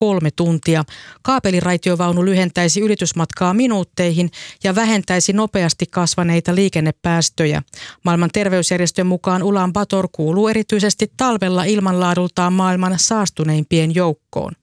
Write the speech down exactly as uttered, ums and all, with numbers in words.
kolme tuntia. Kaapeliraitiovaunu lyhentäisi ylitysmatkaa minuutteihin ja vähentäisi nopeasti kasvaneita liikennepäästöjä. Maailman terveysjärjestön mukaan Ulan Bator kuuluu erityisesti talvella ilmanlaadultaan maailman saastuneimpien joukkoon.